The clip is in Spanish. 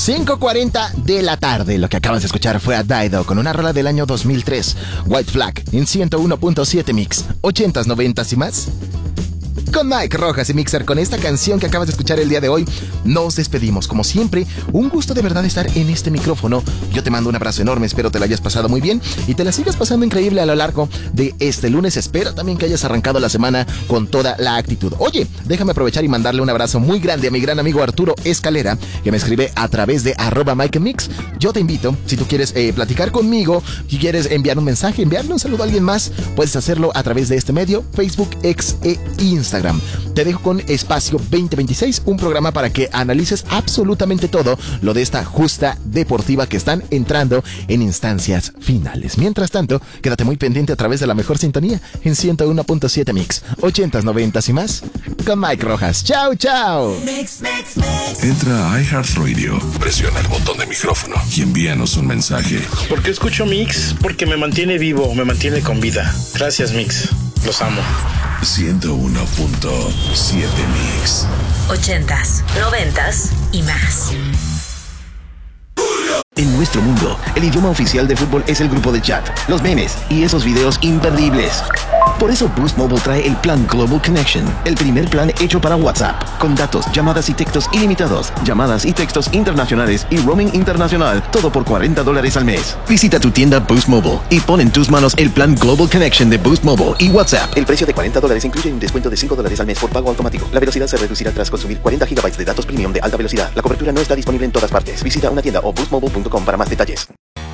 5:40 de la tarde. Lo que acabas de escuchar fue a Dido con una rola del año 2003, White Flag, en 101.7 Mix, 80s, 90s y más. Con Mike Rojas y Mixer, con esta canción que acabas de escuchar el día de hoy, nos despedimos. Como siempre, un gusto de verdad estar en este micrófono. Yo te mando un abrazo enorme, espero te la hayas pasado muy bien y te la sigas pasando increíble a lo largo de este lunes. Espero también que hayas arrancado la semana con toda la actitud. Oye, déjame aprovechar y mandarle un abrazo muy grande a mi gran amigo Arturo Escalera, que me escribe a través de @MikeMix. Yo te invito, si tú quieres platicar conmigo, si quieres enviar un mensaje, enviarle un saludo a alguien más, puedes hacerlo a través de este medio, Facebook, X e Instagram. Te dejo con Espacio 2026, un programa para que analices absolutamente todo lo de esta justa deportiva que están entrando en instancias finales. Mientras tanto, quédate muy pendiente a través de la mejor sintonía en 101.7 Mix, 80s, 90s y más, con Mike Rojas. ¡Chao, chao! Entra a iHeartRadio, presiona el botón de micrófono y envíanos un mensaje. ¿Por qué escucho Mix? Porque me mantiene vivo, me mantiene con vida. Gracias, Mix. Los amo. 101.7 Mix. 80s, 90s y más. En nuestro mundo, el idioma oficial de fútbol es el grupo de chat, los memes y esos videos imperdibles. Por eso Boost Mobile trae el plan Global Connection, el primer plan hecho para WhatsApp, con datos, llamadas y textos ilimitados, llamadas y textos internacionales y roaming internacional, todo por $40 al mes. Visita tu tienda Boost Mobile y pon en tus manos el plan Global Connection de Boost Mobile y WhatsApp. El precio de $40 incluye un descuento de $5 al mes por pago automático. La velocidad se reducirá tras consumir 40 GB de datos premium de alta velocidad. La cobertura no está disponible en todas partes. Visita una tienda o boostmobile.com para más detalles.